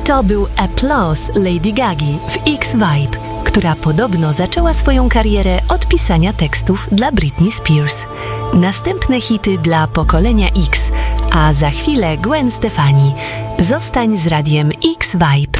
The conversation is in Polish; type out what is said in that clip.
To był Applause Lady Gagi w X-Vibe, która podobno zaczęła swoją karierę od pisania tekstów dla Britney Spears. Następne hity dla pokolenia X, a za chwilę Gwen Stefani. Zostań z radiem X-Vibe.